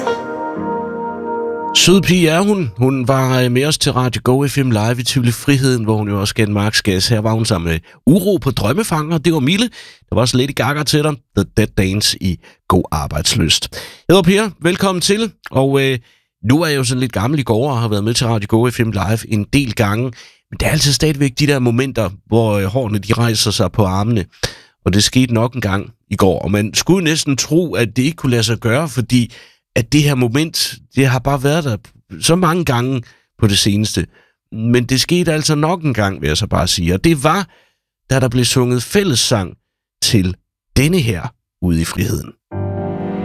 Sød pige er hun. Hun var med os til Radio Go FM Live i Tivoli Friheden, hvor hun jo også gav en maksgas. Her var hun sammen med Uro på Drømmefanger. Det var Mille. Der var også Lady Gaga til dig. The Dead Dance i God Arbejdslyst. Jeg hedder Per. Velkommen til. Og nu er jeg jo sådan lidt gammel i går og har været med til Radio Go FM Live en del gange. Men det er altid stadigvæk de der momenter, hvor hårene de rejser sig på armene. Og det skete nok en gang i går. Og man skulle næsten tro, at det ikke kunne lade sig gøre, fordi at det her moment, det har bare været der så mange gange på det seneste. Men det skete altså nok en gang, vil jeg så bare sige. Og det var, da der blev sunget fællessang til denne her ude i friheden.